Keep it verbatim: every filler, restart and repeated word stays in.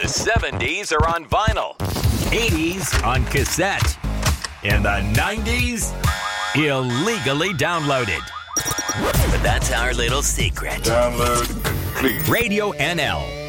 The seventies are on vinyl, eighties on cassette, and the nineties illegally downloaded. But that's our little secret. Download, please. Radio N L.